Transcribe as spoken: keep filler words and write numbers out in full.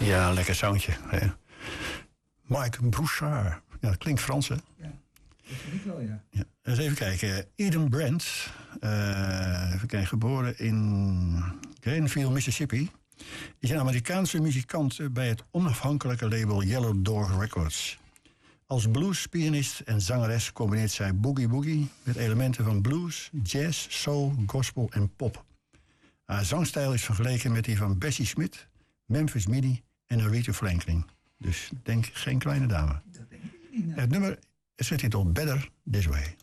Ja, lekker soundje. Hè. Mike Bouchard. Ja, dat klinkt Frans, hè? Ja, dat vind ik wel, ja. Ja. Eens even kijken. Eden Brand. Uh, even kijken, geboren in Greenville, Mississippi. Is een Amerikaanse muzikant bij het onafhankelijke label Yellow Dog Records. Als bluespianist en zangeres combineert zij boogie boogie met elementen van blues, jazz, soul, gospel en pop. Haar zangstijl is vergeleken met die van Bessie Smith, Memphis Minnie en Aretha Franklin. Dus denk geen kleine dame. Dat denk ik niet. Nou. Het nummer zet dit op Better This Way.